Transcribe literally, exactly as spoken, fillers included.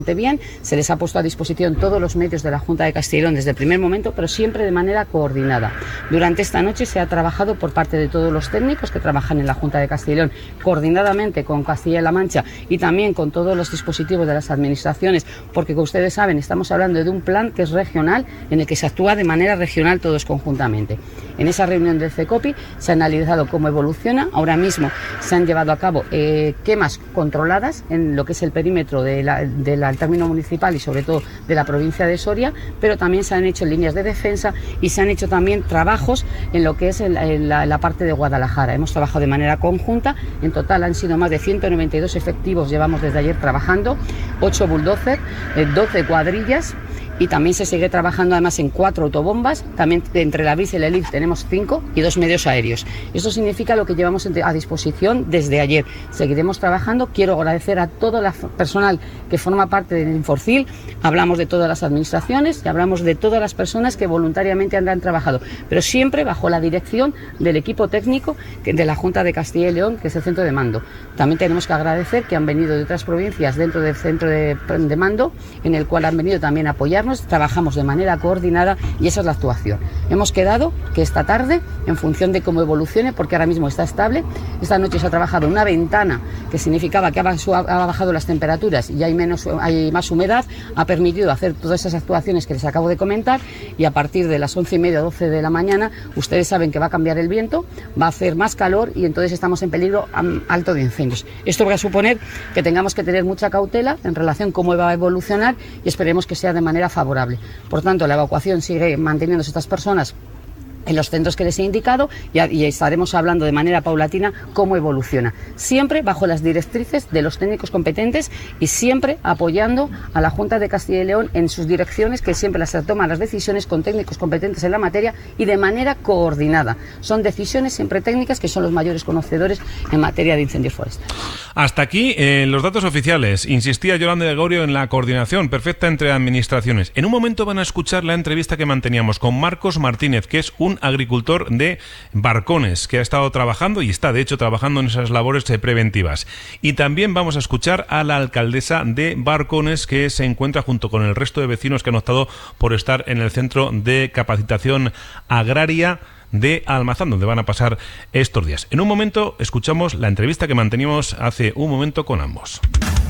bien, se les ha puesto a disposición todos los medios de la Junta de Castilla y León desde el primer momento, pero siempre de manera coordinada. Durante esta noche se ha trabajado por parte de todos los técnicos que trabajan en la Junta de Castilla y León, coordinadamente con Castilla-La Mancha y también con todos los dispositivos de las administraciones, porque como ustedes saben, estamos hablando de un plan que es regional, en el que se actúa de manera regional todos conjuntamente. En esa reunión del CECOPI se ha analizado cómo evoluciona. Ahora mismo se han llevado a cabo eh, quemas controladas en lo que es el perímetro de la, de la al término municipal y sobre todo de la provincia de Soria, pero también se han hecho líneas de defensa y se han hecho también trabajos en lo que es el, el, la, la parte de Guadalajara. Hemos trabajado de manera conjunta, en total han sido más de ciento noventa y dos efectivos, llevamos desde ayer trabajando, ocho bulldozers, eh, doce cuadrillas. Y también se sigue trabajando además en cuatro autobombas, también entre la B I S y la E L I F tenemos cinco y dos medios aéreos. Esto significa lo que llevamos a disposición desde ayer. Seguiremos trabajando. Quiero agradecer a todo el personal que forma parte del Inforcil. Hablamos de todas las administraciones y hablamos de todas las personas que voluntariamente han trabajado, pero siempre bajo la dirección del equipo técnico de la Junta de Castilla y León, que es el centro de mando. También tenemos que agradecer que han venido de otras provincias dentro del centro de, de mando, en el cual han venido también a apoyarnos. Trabajamos de manera coordinada y esa es la actuación. Hemos quedado que esta tarde, en función de cómo evolucione, porque ahora mismo está estable, esta noche se ha trabajado una ventana que significaba que ha bajado las temperaturas y hay, menos, hay más humedad, ha permitido hacer todas esas actuaciones que les acabo de comentar, y a partir de las once y media, doce de la mañana, ustedes saben que va a cambiar el viento, va a hacer más calor y entonces estamos en peligro alto de incendios. Esto va a suponer que tengamos que tener mucha cautela en relación a cómo va a evolucionar y esperemos que sea de manera favorable. Por tanto, la evacuación sigue manteniéndose estas personas en los centros que les he indicado y, y estaremos hablando de manera paulatina cómo evoluciona, siempre bajo las directrices de los técnicos competentes y siempre apoyando a la Junta de Castilla y León en sus direcciones, que siempre las toman las decisiones con técnicos competentes en la materia y de manera coordinada. Son decisiones siempre técnicas, que son los mayores conocedores en materia de incendios forestales. Hasta aquí eh, los datos oficiales. Insistía Yolanda de Gregorio en la coordinación perfecta entre administraciones. En un momento van a escuchar la entrevista que manteníamos con Marcos Martínez, que es un agricultor de Barcones, que ha estado trabajando y está de hecho trabajando en esas labores preventivas. Y también vamos a escuchar a la alcaldesa de Barcones, que se encuentra junto con el resto de vecinos que han optado por estar en el Centro de Capacitación Agraria de Almazán, donde van a pasar estos días. En un momento escuchamos la entrevista que manteníamos hace un momento con ambos.